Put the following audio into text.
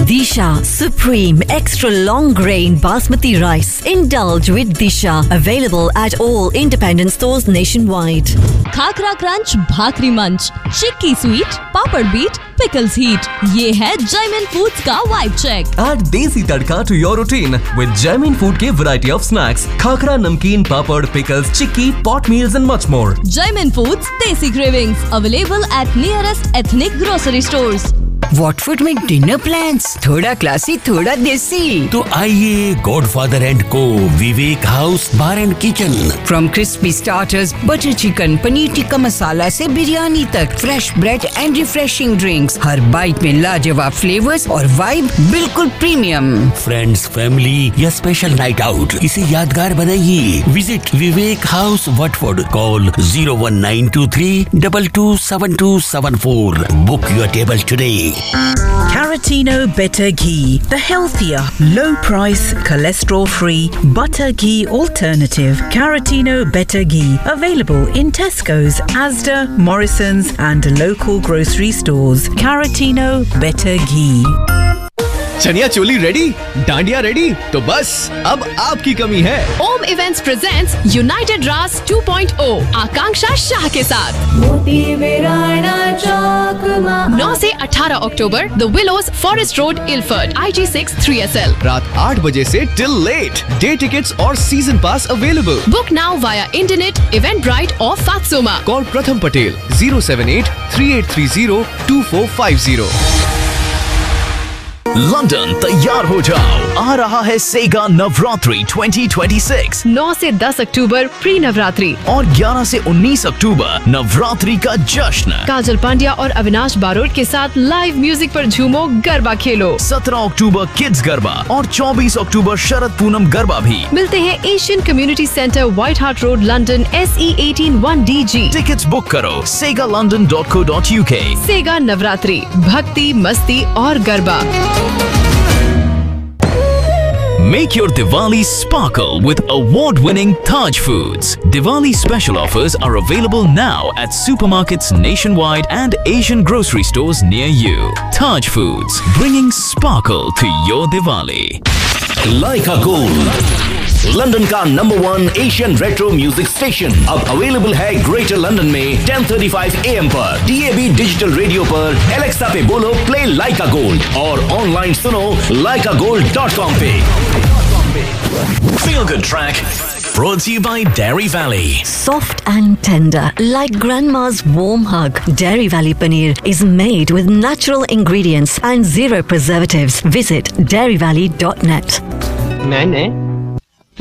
Disha Supreme Extra Long Grain Basmati Rice. Indulge with Disha. Available at all independent stores nationwide. Khakhra crunch, भाकरी मंच, चिक्की sweet, पापड़ beat, pickles heat. ये है Jaymin foods का vibe check. Add desi tadka to your routine with Jaimin Food के variety of snacks, khakra, namkeen, papad, pickles, chikki, pot meals and much more. Jaimin Foods Desi Cravings available at nearest ethnic grocery stores. Watford में dinner plans, थोड़ा classy थोड़ा देसी. तो आइए godfather and को विवेक house bar and kitchen. From crispy starters, butter chicken, paneer tikka masala से बिरयानी तक, fresh bread and refreshing drinks. Her bite में लाजवाब फ्लेवर्स और वाइब बिल्कुल प्रीमियम. फ्रेंड्स, फैमिली या स्पेशल नाइट आउट, इसे यादगार बनाइए. Visit Vivek house Watford. Call 01923 227274. Book your table today. Caratino Better Ghee, the healthier, low-price, cholesterol-free butter ghee alternative. Caratino Better Ghee, available in Tesco's, Asda, Morrison's and local grocery stores. Caratino Better Ghee. Chaniya choli ready, dandiya ready, तो बस अब आपकी कमी है. ओम events presents United रास 2.0 आकांक्षा शाह के साथ 9 से 18 अक्टूबर the willows forest road इलफर्ड IG6 3SL. रात 8 बजे से टिल लेट. डे टिकट्स और सीजन पास available. Book now via internet, Eventbrite और फात्सोमा. कॉल प्रथम पटेल 078-3830-2450. लंदन तैयार हो जाओ, आ रहा है सेगा नवरात्रि 2026. 9 से 10 अक्टूबर प्री नवरात्रि और 11 से 19 अक्टूबर नवरात्रि का जश्न. काजल पांड्या और अविनाश बारोट के साथ लाइव म्यूजिक पर झूमो, गरबा खेलो. 17 अक्टूबर किड्स गरबा और 24 अक्टूबर शरद पूनम गरबा भी. मिलते हैं Asian community centre, white heart road, London, SE 18 1DG. Tickets book करो segalondon.co.uk. सेगा नवरात्रि, भक्ति, मस्ती और garba. Make your Diwali sparkle with award-winning Taj Foods. Diwali special offers are available now at supermarkets nationwide and Asian grocery stores near you. Taj Foods, bringing sparkle to your Diwali. Leica Gold, London का number 1 Asian retro music station, अब available है greater London में 10:35 AM पर, DAB digital radio पर, Alexa पे बोलो play लाइका gold और online सुनो laikagold.com पे. Feel Good Track brought to you by Dairy Valley. Soft and tender, like grandma's warm hug. Dairy Valley Paneer is made with natural ingredients and zero preservatives. Visit dairyvalley.net. मैंने